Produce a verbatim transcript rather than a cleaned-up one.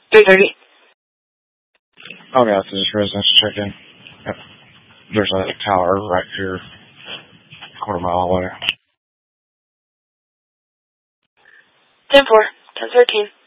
three thirty. Oh, yeah, this is residence check-in. Yep. There's a tower right here, quarter mile away. ten four, ten thirteen.